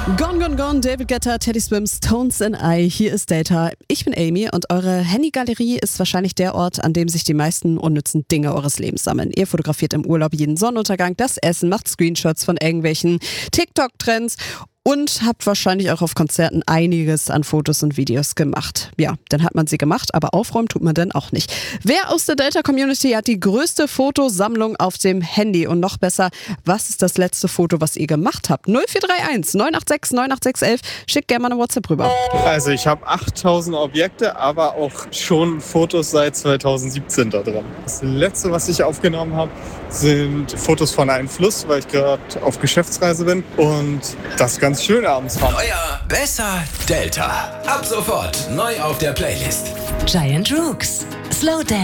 Gone, Gone, Gone, David Guetta, Teddy Swims, Tones and I. Hier ist Data. Ich bin Amy und eure Handygalerie ist wahrscheinlich der Ort, an dem sich die meisten unnützen Dinge eures Lebens sammeln. Ihr fotografiert im Urlaub jeden Sonnenuntergang, das Essen, macht Screenshots von irgendwelchen TikTok-Trends und habt wahrscheinlich auch auf Konzerten einiges an Fotos und Videos gemacht. Ja, dann hat man sie gemacht, aber aufräumen tut man dann auch nicht. Wer aus der Data-Community hat die größte Fotosammlung auf dem Handy? Und noch besser, was ist das letzte Foto, was ihr gemacht habt? 0431 986 98611. Schickt gerne mal eine WhatsApp rüber. Also ich habe 8000 Objekte, aber auch schon Fotos seit 2017 da dran. Das letzte, was ich aufgenommen habe, sind Fotos von einem Fluss, weil ich gerade auf Geschäftsreise bin und das ganz schön abends fand. Neuer, besser, Delta. Ab sofort neu auf der Playlist. Giant Rooks. Slow Dance.